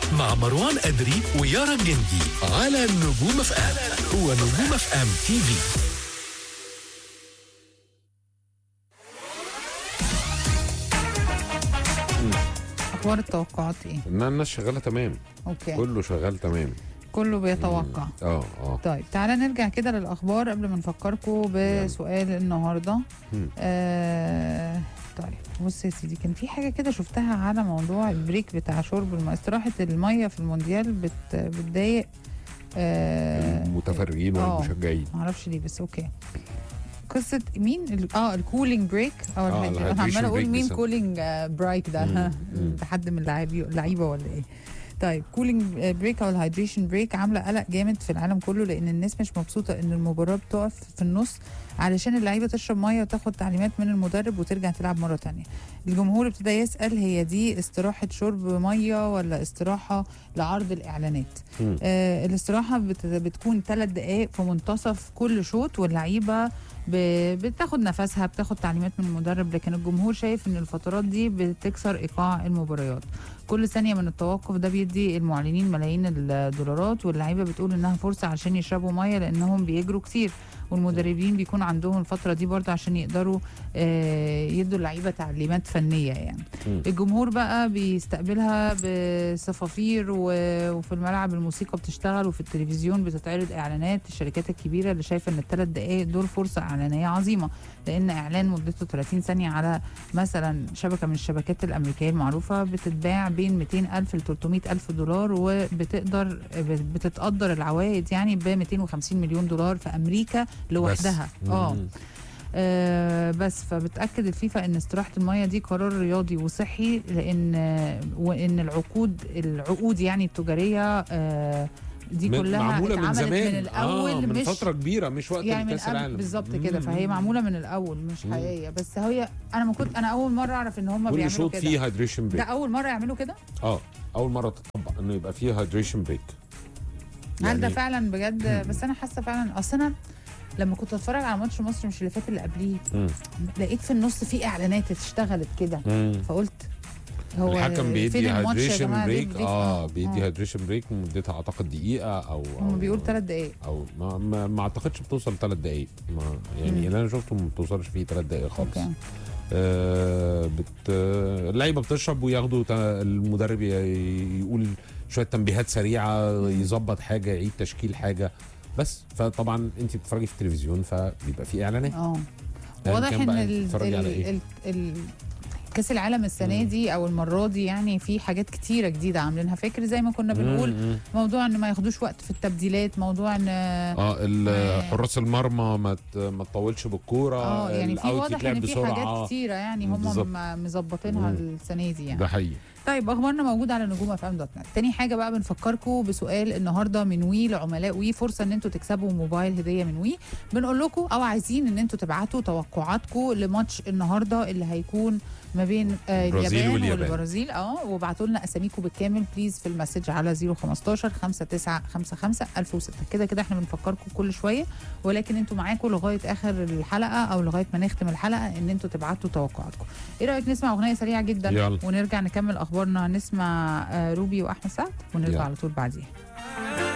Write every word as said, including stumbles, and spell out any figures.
مع مروان أدري ويارا الجندي على نجوم اف ام. هو نجوم اف ام تي في. اخبار التوقعات ايه؟ الناس شغاله تمام. اوكي، كله شغال تمام. كله بيتوقع. اه اه طيب تعالى نرجع كده للاخبار قبل ما نفكركم بسؤال النهارده. آه طيب بص يا سيدي، كان في حاجه كده شفتها على موضوع البريك بتاع شرب الميه، استراحه الميه في المونديال بت بتضايق آه المتفرجين آه، والمشجعين. معرفش ليه بس اوكي. قصه مين ال- اه الكولينج بريك او آه، الهيدريشن. انا الهيدريشن عماله اقول بريك مين بيسموه. كولينج برايك ده؟ ها، مم. ده حد من اللعيبه اللعيبه ولا ايه؟ طيب كولينج بريك او الهيدريشن بريك عامله قلق جامد في العالم كله، لان الناس مش مبسوطه ان المباراه بتقف في النص علشان اللعيبه تشرب ميه وتاخد تعليمات من المدرب وترجع تلعب مره تانية. الجمهور ابتدى يسال هي دي استراحه شرب ميه ولا استراحه لعرض الاعلانات؟ مم. آه الاستراحه بت بتكون ثلاث دقائق في منتصف كل شوط، واللعيبه ب- بتاخد نفسها، بتاخد تعليمات من المدرب، لكن الجمهور شايف ان الفترات دي بتكسر ايقاع المباريات. كل ثانيه من التوقف ده بيدي المعلنين ملايين الدولارات، واللعيبه بتقول انها فرصه عشان يشربوا ميه لانهم بيجروا كتير، والمدربين بيكون عندهم الفتره دي برضه عشان يقدروا آه، يدوا اللعيبه تعليمات فنيه يعني. مم. الجمهور بقى بيستقبلها بصفافير و- وفي الملعب الموسيقى بتشتغل، وفي التلفزيون بتتعرض اعلانات الشركات الكبيره اللي شايفه ان الثلاث دقائق دول فرصه اعلانيه عظيمه، لان اعلان مدته ثلاثين ثانيه على مثلا شبكه من الشبكات الامريكيه المعروفه بتتباع بين مئتين ألف ل ثلاثمئة ألف دولار، وبتقدر بتتقدر العوائد يعني ب مئتين وخمسين مليون دولار في امريكا لوحدها. اه مم. آه، بس فبتاكد الفيفا ان استراحه الميه دي قرار رياضي وصحي، لان وان العقود العقود يعني التجاريه آه، دي من- كلها معموله من اتعملت زمان. من الاول، آه من مش فتره كبيره، مش وقت يعني من كاس قبل العالم بالظبط كده، مم. فهي معموله من الاول مش مم. حقيقيه. بس هي انا ما كنت انا اول مره اعرف ان هم كل بيعملوا شوط كده. فيه هايدريشن ده بريك. اول مره يعملوا كده. اه اول مره تطبق انه يبقى فيه هايدريشن بريك. هل ده فعلا بجد؟ بس انا حاسه فعلا، اصل انا لما كنت اتفرج على ماتش مصر مش اللي فات اللي قبليه، مم. لقيت في النص في اعلانات اشتغلت كده، مم. فقلت هو الحكم فين بيدي الماتش يا هايدريشن جماعة؟ ليه بريك. بيضيف- اه بيدي آه. هايدريشن بريك مدتها اعتقد دقيقه او هم أو- بيقول ثلاث دقايق. او ما, ما, ما اعتقدش بتوصل ثلاث دقائق. يعني اللي انا شفته ما بتوصلش فيه ثلاث دقائق خالص. اوكي. آه بت اللعيبه بتشرب وياخدوا تا- المدرب ي- يقول شويه تنبيهات سريعه، يظبط حاجه، يعيد تشكيل حاجه بس. فطبعا انت بتتفرجي في التلفزيون فبيبقى في اعلانات. اه أيا واضح كان ان بقى ال بتتفرجي على ال إيه. ال ال كاس العالم السنه دي او المره دي يعني في حاجات كتيره جديده عاملينها. فاكر زي ما كنا بنقول مم. موضوع ان ما ياخدوش وقت في التبديلات، موضوع ان اه ال- حراس المرمى ما ت- ما تطولش بالكوره. اه يعني في الأوت واضح يتلعب ان في بسرعة. حاجات كتيره يعني هم بالظبط. م- مظبطينها مم. السنه دي يعني. ده حقيقي. طيب اخبارنا موجوده على نجوم اف ام دوت نت. تاني حاجه بقى بنفكركم بسؤال النهارده من وي لعملاء وي، فرصه ان انتوا تكسبوا موبايل هديه من وي. بنقول لكم او عايزين ان انتوا تبعتوا توقعاتكم لماتش النهارده اللي هيكون ما بين آه البرازيل اليابان واليابان. والبرازيل. اه وابعتوا لنا اساميكم بالكامل بليز في المسج على صفر خمستاشر خمسة تسعة خمسة خمسة ألف وستة. كده كده احنا بنفكركم كل شويه، ولكن انتوا معاكم لغايه اخر الحلقه او لغايه ما نختم الحلقه ان انتوا تبعتوا توقعاتكم. ايه رايك نسمع اغنيه سريعه جدا يلا. ونرجع نكمل اخبارنا؟ نسمع آه، روبي واحمد سعد ونرجع يلا. على طول بعديها.